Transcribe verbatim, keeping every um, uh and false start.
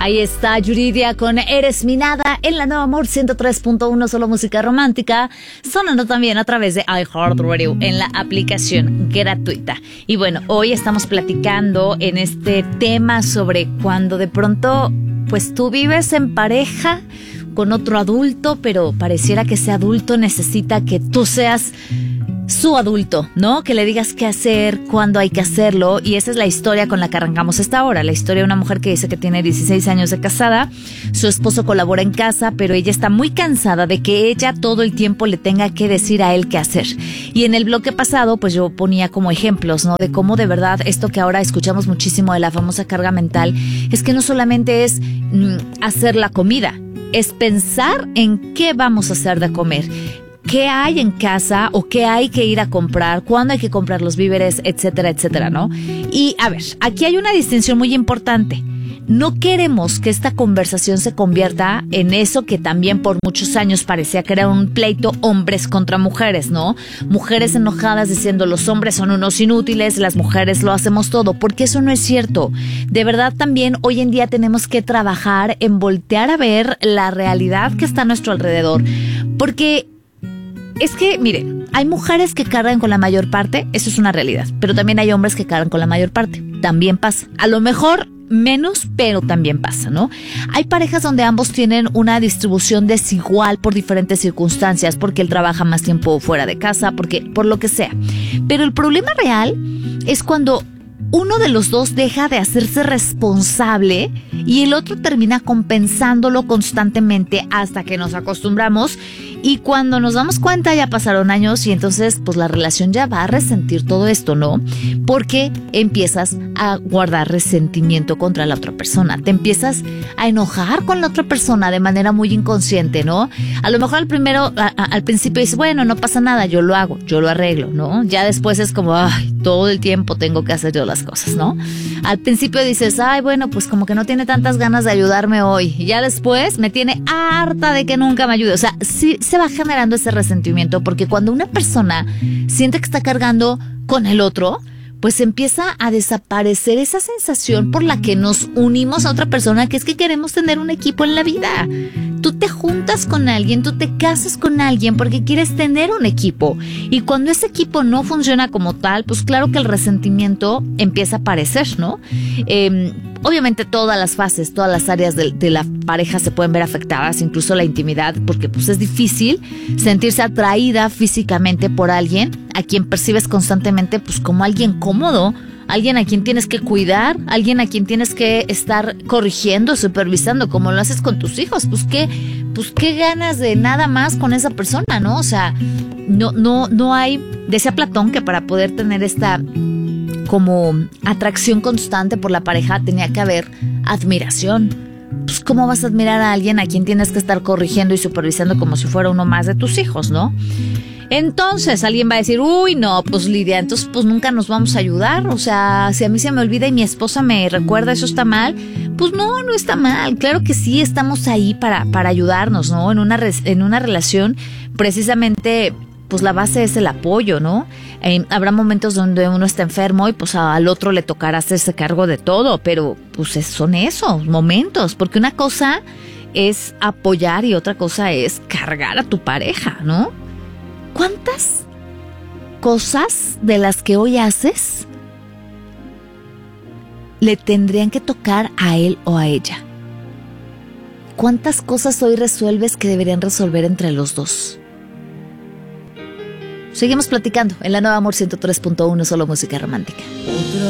Ahí está Yuridia con Eres mi nada en la Nueva Amor ciento tres punto uno, solo música romántica, sonando también a través de iHeartRadio en la aplicación gratuita. Y bueno, hoy estamos platicando en este tema sobre cuando de pronto pues tú vives en pareja con otro adulto, pero pareciera que ese adulto necesita que tú seas su adulto, ¿no? Que le digas qué hacer, cuándo hay que hacerlo. Y esa es la historia con la que arrancamos esta hora. La historia de una mujer que dice que tiene dieciséis años de casada. Su esposo colabora en casa, pero ella está muy cansada de que ella todo el tiempo le tenga que decir a él qué hacer. Y en el bloque pasado, pues yo ponía como ejemplos, ¿no? De cómo de verdad esto que ahora escuchamos muchísimo de la famosa carga mental, es que no solamente es mm, hacer la comida, es pensar en qué vamos a hacer de comer, qué hay en casa o qué hay que ir a comprar, cuándo hay que comprar los víveres, etcétera, etcétera, ¿no? Y a ver, aquí hay una distinción muy importante. No queremos que esta conversación se convierta en eso que también por muchos años parecía que era un pleito hombres contra mujeres, ¿no? Mujeres enojadas diciendo los hombres son unos inútiles, las mujeres lo hacemos todo, porque eso no es cierto. De verdad también hoy en día tenemos que trabajar en voltear a ver la realidad que está a nuestro alrededor, porque es que, miren, hay mujeres que cargan con la mayor parte, eso es una realidad, pero también hay hombres que cargan con la mayor parte, también pasa. A lo mejor menos, pero también pasa, ¿no? Hay parejas donde ambos tienen una distribución desigual por diferentes circunstancias, porque él trabaja más tiempo fuera de casa, porque por lo que sea. Pero el problema real es cuando uno de los dos deja de hacerse responsable y el otro termina compensándolo constantemente hasta que nos acostumbramos, y cuando nos damos cuenta ya pasaron años y entonces pues la relación ya va a resentir todo esto, ¿no? Porque empiezas a guardar resentimiento contra la otra persona, te empiezas a enojar con la otra persona de manera muy inconsciente, ¿no? A lo mejor al primero, a, a, al principio dices, bueno, no pasa nada, yo lo hago, yo lo arreglo, ¿no? Ya después es como, ay, todo el tiempo tengo que hacer yo las cosas, ¿no? Al principio dices, ay, bueno, pues como que no tiene tantas ganas de ayudarme hoy, y ya después me tiene harta de que nunca me ayude. O sea, sí se va generando ese resentimiento, porque cuando una persona siente que está cargando con el otro, pues empieza a desaparecer esa sensación por la que nos unimos a otra persona, que es que queremos tener un equipo en la vida. Tú te juntas con alguien, tú te casas con alguien porque quieres tener un equipo, y cuando ese equipo no funciona como tal, pues claro que el resentimiento empieza a aparecer, ¿no? Eh, Obviamente todas las fases, todas las áreas de, de la pareja se pueden ver afectadas, incluso la intimidad, porque pues es difícil sentirse atraída físicamente por alguien a quien percibes constantemente pues como alguien cómodo, alguien a quien tienes que cuidar, alguien a quien tienes que estar corrigiendo, supervisando, como lo haces con tus hijos. Pues qué, pues qué ganas de nada más con esa persona, ¿no? O sea, no, no, no hay, decía Platón que para poder tener esta como atracción constante por la pareja tenía que haber admiración. Pues ¿cómo vas a admirar a alguien a quien tienes que estar corrigiendo y supervisando como si fuera uno más de tus hijos, ¿no? Entonces alguien va a decir, uy, no, pues Lidia, entonces pues nunca nos vamos a ayudar. O sea, si a mí se me olvida y mi esposa me recuerda, ¿eso está mal? Pues no, no está mal. Claro que sí, estamos ahí para, para ayudarnos, ¿no? En una, en una relación, precisamente, pues la base es el apoyo, ¿no? Eh, habrá momentos donde uno está enfermo y pues al otro le tocará hacerse cargo de todo, pero pues son esos momentos, porque una cosa es apoyar y otra cosa es cargar a tu pareja, ¿no? ¿Cuántas cosas de las que hoy haces le tendrían que tocar a él o a ella? ¿Cuántas cosas hoy resuelves que deberían resolver entre los dos? Seguimos platicando en la Nueva Amor ciento tres punto uno, solo música romántica.